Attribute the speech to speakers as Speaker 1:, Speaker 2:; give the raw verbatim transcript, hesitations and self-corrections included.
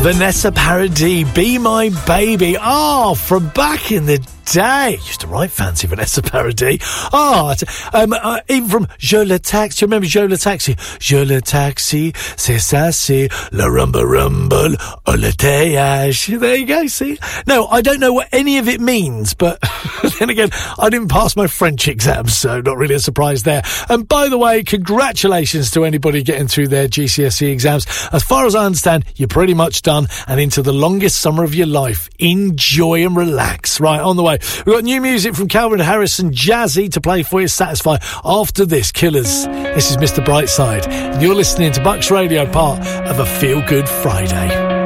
Speaker 1: Vanessa Paradis, Be My Baby. Oh, from back in the day. Used to write fancy Vanessa Paradis. Oh, um, uh, even from Je le Taxi. Do you remember Je le Taxi? Je le Taxi, c'est ça, c'est le rumble rumble, au le théâtre. There you go, see? No, I don't know what any of it means, but then again, I didn't pass my French exams, so not really a surprise there. And by the way, congratulations to anybody getting through their G C S E exams. As far as I understand, you're pretty much done and into the longest summer of your life. Enjoy and relax. Right, on the way. We've got new music from Calvin Harris and Jazzy to play for you. Satisfy after this. Killers. This is Mister Brightside, and you're listening to Bucks Radio, part of a Feel Good Friday.